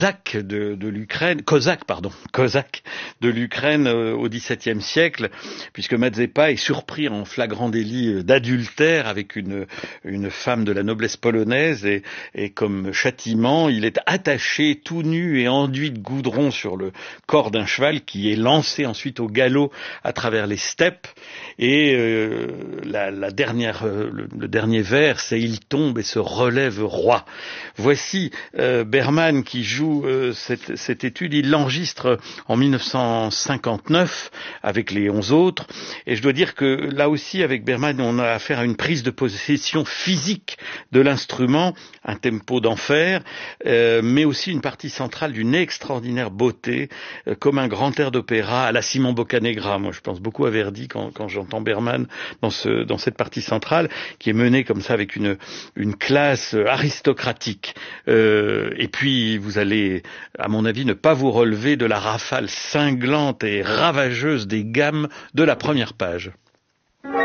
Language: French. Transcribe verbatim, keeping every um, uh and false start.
Cosaques de, de l'Ukraine, Cosaques pardon, Cosaques de l'Ukraine euh, au dix-septième siècle, puisque Mazepa est surpris en flagrant délit d'adultère avec une une femme de la noblesse polonaise et, et comme châtiment, il est attaché tout nu et enduit de goudron sur le corps d'un cheval qui est lancé ensuite au galop à travers les steppes. Et euh, la, la dernière, euh, le, le dernier vers, c'est il tombe et se relève roi. Voici euh, Berman qui joue Euh, cette, cette étude, il l'enregistre en mille neuf cent cinquante-neuf avec les onze autres, et je dois dire que là aussi avec Berman on a affaire à une prise de possession physique de l'instrument, un tempo d'enfer, euh, mais aussi une partie centrale d'une extraordinaire beauté, euh, comme un grand air d'opéra à la Simon Boccanegra. Moi je pense beaucoup à Verdi quand, quand j'entends Berman dans, ce, dans cette partie centrale qui est menée comme ça avec une, une classe aristocratique, euh, et puis vous allez à mon avis, ne pas vous relever de la rafale cinglante et ravageuse des gammes de la première page.